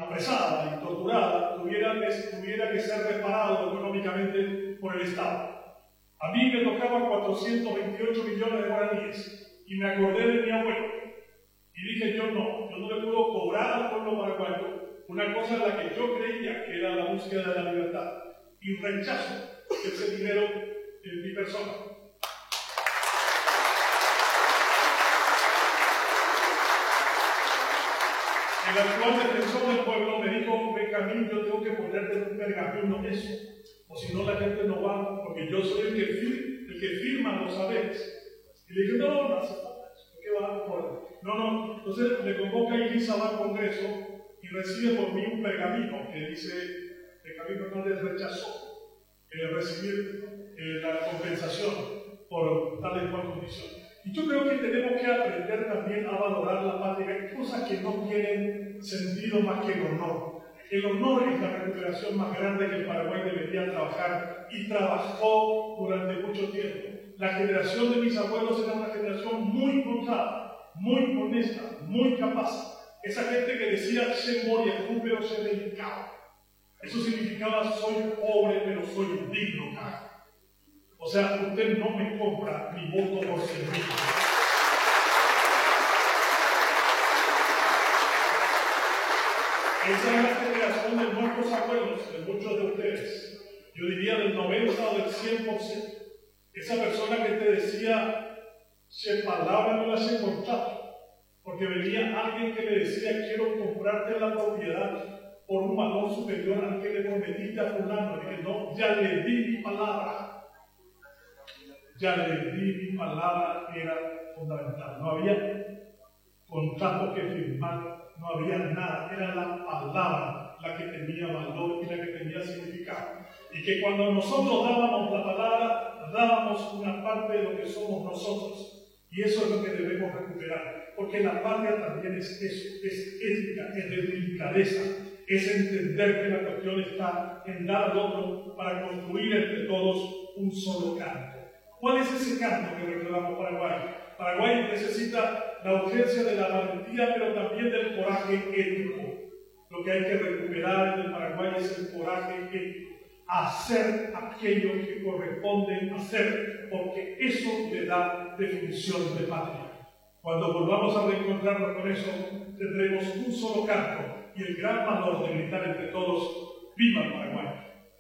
apresada y torturada tuviera que ser reparado económicamente por el Estado. A mí me tocaban 428 millones de guaraníes y me acordé de mi abuelo y dije yo no le puedo cobrar al pueblo paraguayo una cosa en la que yo creía que era la búsqueda de la libertad y rechazo ese dinero en mi persona. El actual defensor del pueblo me dijo, Benjamín, yo tengo que ponerte en un pergamino eso, o si no la gente no va, porque yo soy el que firma los saberes. Y le dije, no hace falta eso, ¿qué va a poner? No, entonces le convoca a Elisa al Congreso y recibe por mí un pergamino que dice, Benjamín Fernández rechazó recibir la compensación por tal y cual condición. Y yo creo que tenemos que aprender también a valorar la patria. Hay cosas que no tienen sentido más que el honor. El honor es la recuperación más grande que el Paraguay debería trabajar y trabajó durante mucho tiempo. La generación de mis abuelos era una generación muy honrada, muy honesta, muy capaz. Esa gente que decía, se moría, pero se dedicaba. Eso significaba, soy pobre, pero soy digno, carajo. O sea, usted no me compra mi voto por servicio. Esa es la generación de nuestros abuelos, de muchos de ustedes. Yo diría del 90 o del 100%. Esa persona que te decía, se palabra no la se contrato. Porque venía alguien que le decía, quiero comprarte la propiedad por un valor superior al que le prometiste a fulano. Y dije, no, ya le di mi palabra. Ya le di mi palabra, era fundamental. No había contrato que firmar, no había nada. Era la palabra la que tenía valor y la que tenía significado. Y que cuando nosotros dábamos la palabra, dábamos una parte de lo que somos nosotros. Y eso es lo que debemos recuperar. Porque la patria también es eso, es ética, es de delicadeza. Es entender que la cuestión está en dar al otro para construir entre todos un solo canto. ¿Cuál es ese canto que reclamamos Paraguay? Paraguay necesita la urgencia de la valentía, pero también del coraje ético. Lo que hay que recuperar en el Paraguay es el coraje ético. Hacer aquello que corresponde hacer, porque eso le da definición de patria. Cuando volvamos a reencontrarnos con eso, tendremos un solo canto y el gran valor de gritar entre todos, ¡viva el Paraguay!